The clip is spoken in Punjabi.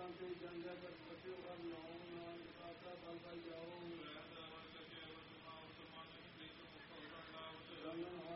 ਤੇ ਜਾਂਦੇ ਪਰ ਪਤਿਓ ਹਰ ਨਾਉ ਨਾਨਕ ਸਾਥਾ ਬਲ ਪਾਈ ਜਾਓ। ਗੰਗਨ